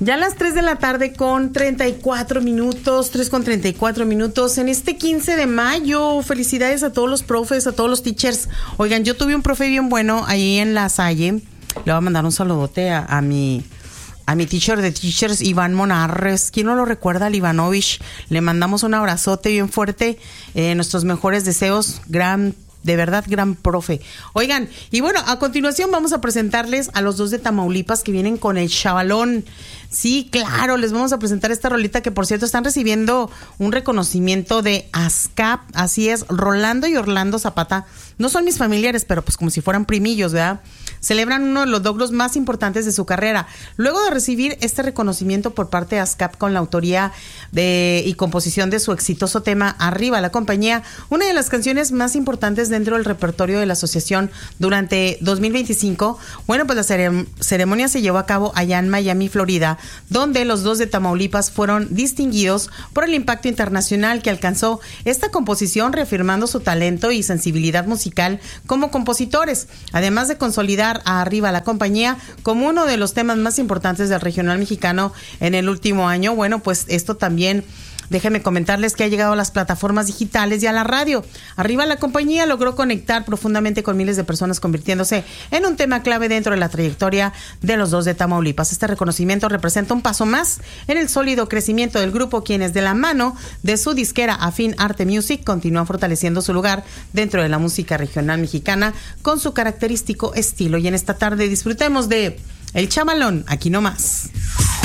Ya a las 3 de la tarde con 34 minutos, 3 con 34 minutos, en este 15 de mayo. Felicidades a todos los profes, a todos los teachers. Oigan, yo tuve un profe bien bueno ahí en La Salle. Le voy a mandar un saludote a mi teacher de teachers, Iván Monarres. ¿Quién no lo recuerda? Al Ivanovich. Le mandamos un abrazote bien fuerte. Nuestros mejores deseos. De verdad, gran profe. Oigan, y bueno, a continuación vamos a presentarles a los dos de Tamaulipas que vienen con el chavalón. Sí, claro, les vamos a presentar esta rolita que, por cierto, están recibiendo un reconocimiento de ASCAP. Así es, Rolando y Orlando Zapata. No son mis familiares, pero pues como si fueran primillos, ¿verdad? Celebran uno de los logros más importantes de su carrera. Luego de recibir este reconocimiento por parte de ASCAP con la autoría y composición de su exitoso tema Arriba la Compañía, una de las canciones más importantes dentro del repertorio de la asociación durante 2025, bueno, pues la ceremonia se llevó a cabo allá en Miami, Florida, donde los dos de Tamaulipas fueron distinguidos por el impacto internacional que alcanzó esta composición, reafirmando su talento y sensibilidad musical como compositores, además de consolidar a Arriba la Compañía como uno de los temas más importantes del regional mexicano en el último año. Bueno, pues esto también, déjenme comentarles que ha llegado a las plataformas digitales y a la radio. Arriba la Compañía logró conectar profundamente con miles de personas, convirtiéndose en un tema clave dentro de la trayectoria de los dos de Tamaulipas. Este reconocimiento representa un paso más en el sólido crecimiento del grupo, quienes de la mano de su disquera Afín Arte Music continúan fortaleciendo su lugar dentro de la música regional mexicana con su característico estilo. Y en esta tarde disfrutemos de El Chavalón, aquí nomás.